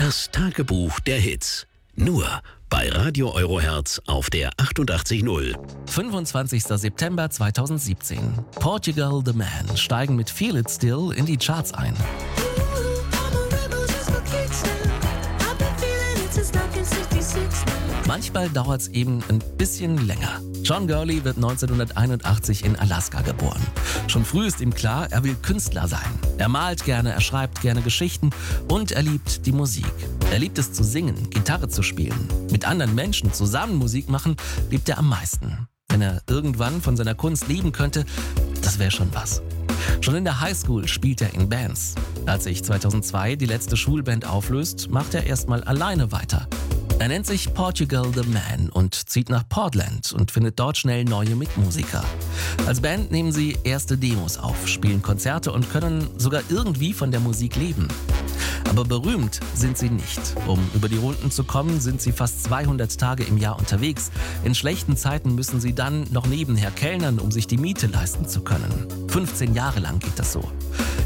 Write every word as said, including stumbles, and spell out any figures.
Das Tagebuch der Hits. Nur bei Radio Eurohertz auf der achtundachtzig Null. fünfundzwanzigster September zweitausendsiebzehn. Portugal The Man steigen mit Feel It Still in die Charts ein. Manchmal dauert es eben ein bisschen länger. John Gurley wird neunzehnhunderteinundachtzig in Alaska geboren. Schon früh ist ihm klar, er will Künstler sein. Er malt gerne, er schreibt gerne Geschichten und er liebt die Musik. Er liebt es zu singen, Gitarre zu spielen. Mit anderen Menschen zusammen Musik machen, liebt er am meisten. Wenn er irgendwann von seiner Kunst leben könnte, das wäre schon was. Schon in der Highschool spielt er in Bands. Als sich zweitausendzwei die letzte Schulband auflöst, macht er erstmal alleine weiter. Er nennt sich Portugal The Man und zieht nach Portland und findet dort schnell neue Mitmusiker. Als Band nehmen sie erste Demos auf, spielen Konzerte und können sogar irgendwie von der Musik leben. Aber berühmt sind sie nicht. Um über die Runden zu kommen, sind sie fast zweihundert Tage im Jahr unterwegs. In schlechten Zeiten müssen sie dann noch nebenher kellnern, um sich die Miete leisten zu können. fünfzehn Jahre lang geht das so.